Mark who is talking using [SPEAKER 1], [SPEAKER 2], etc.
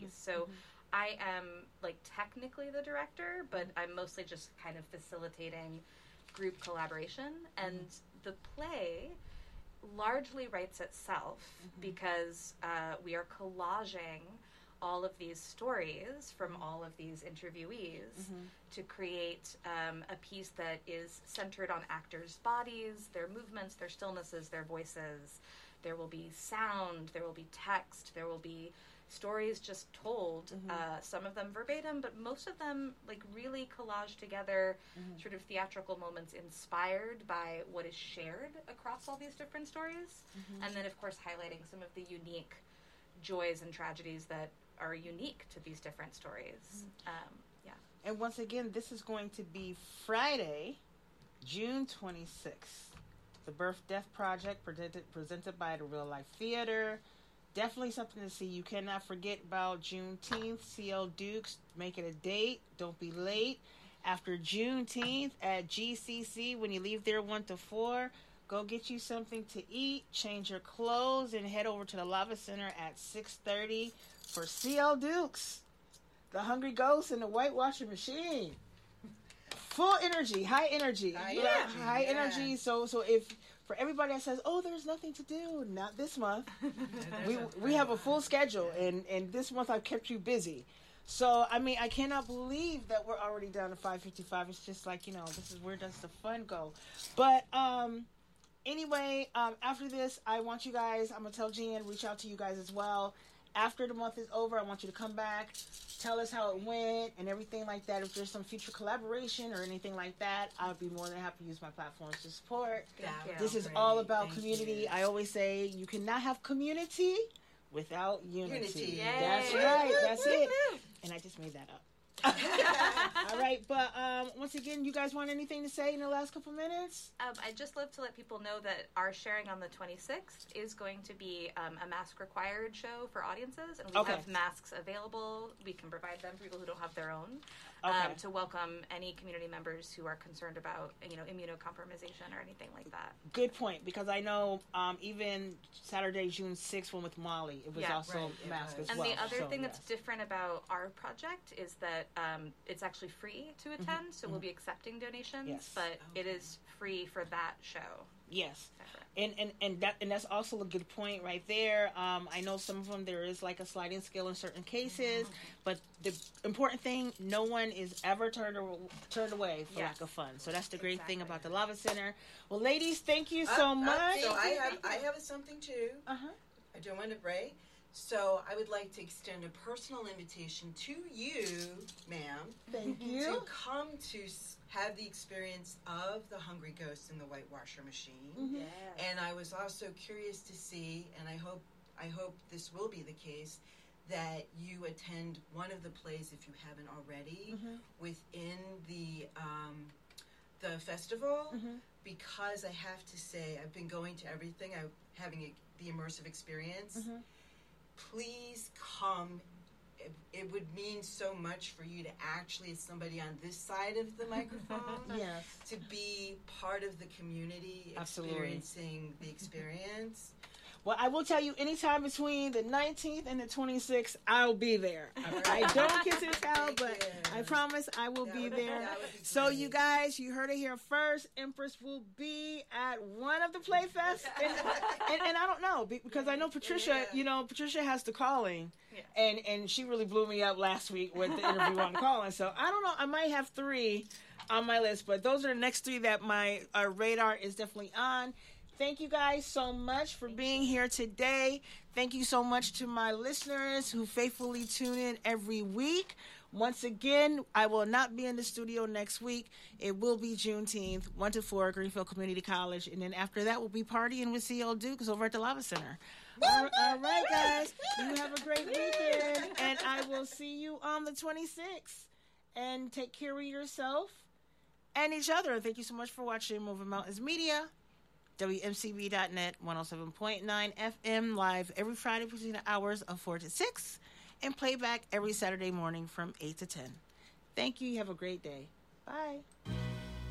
[SPEAKER 1] piece. So I am technically the director, but I'm mostly just kind of facilitating group collaboration. And the play largely writes itself because we are collaging all of these stories from all of these interviewees to create a piece that is centered on actors' bodies, their movements, their stillnesses, their voices. There will be sound, there will be text, there will be stories just told, some of them verbatim, but most of them really collaged together, sort of theatrical moments inspired by what is shared across all these different stories. And then, of course, highlighting some of the unique joys and tragedies that are unique to these different stories.
[SPEAKER 2] And once again, this is going to be Friday, June 26th. The Birth Death Project presented by the Real Life Theater. Definitely something to see. You cannot forget about Juneteenth. CL Dukes, make it a date. Don't be late. After Juneteenth at GCC, when you leave there 1 to 4, go get you something to eat, change your clothes, and head over to the Lava Center at 6:30 for CL Dukes, the Hungry Ghost, and the Whitewasher Machine. Full energy, high energy. High energy. So if for everybody that says, "Oh, there's nothing to do," not this month. we have a full schedule, and this month I've kept you busy. So I cannot believe that we're already down to 5:55. It's just this is where does the fun go? But anyway, after this, I want you guys. I'm gonna tell Jen, reach out to you guys as well. After the month is over, I want you to come back. Tell us how it went and everything like that. If there's some future collaboration or anything like that, I'll be more than happy to use my platforms to support. This is all about community. I always say you cannot have community without unity. That's right. That's it. And I just made that up. All right, but once again, you guys want anything to say in the last couple minutes?
[SPEAKER 1] I'd just love to let people know that our sharing on the 26th is going to be a mask required show for audiences, and we have masks available. We can provide them for people who don't have their own, to welcome any community members who are concerned about immunocompromisation or anything like that.
[SPEAKER 2] Good point, because I know even Saturday, June 6th, one with Molly, it was also mask as well.
[SPEAKER 1] And the other thing that's different about our project is that it's actually free to attend, so we'll be accepting donations, but it is free for that show.
[SPEAKER 2] Yes, and that's also a good point right there. I know some of them there is a sliding scale in certain cases, but the important thing, no one is ever turned away for lack of fun. So that's the great thing about the Lava Center. Well, ladies, thank you so much.
[SPEAKER 3] So I have something too. I don't want to break. So I would like to extend a personal invitation to you, ma'am.
[SPEAKER 2] Thank you.
[SPEAKER 3] To come to have the experience of the Hungry Ghost and the Whitewasher Machine.
[SPEAKER 2] Yes.
[SPEAKER 3] And I was also curious to see, and I hope this will be the case, that you attend one of the plays, if you haven't already, within the festival, because I have to say, I've been going to everything. I'm having the immersive experience. Please come. It would mean so much for you to actually, as somebody on this side of the microphone, to be part of the community, experiencing the experience.
[SPEAKER 2] Well, I will tell you, anytime between the 19th and the 26th, I'll be there. I don't kiss and tell, but I promise I will be there. So you guys, you heard it here first. Empress will be at one of the Playfests. And I don't know, because I know Patricia, Patricia has the calling. And she really blew me up last week with the interview on calling. So I don't know, I might have 3 on my list, but those are the next 3 that my radar is definitely on. Thank you guys so much for being here today. Thank you so much to my listeners who faithfully tune in every week. Once again, I will not be in the studio next week. It will be Juneteenth, 1 to 4, Greenfield Community College. And then after that, we'll be partying with CL Dukes over at the Lava Center. All right, guys. You have a great weekend. And I will see you on the 26th. And take care of yourself and each other. And thank you so much for watching Moving Mountains Media. WMCB.net, 107.9 FM, live every Friday between the hours of 4 to 6, and playback every Saturday morning from 8 to 10. Thank you. You have a great day. Bye.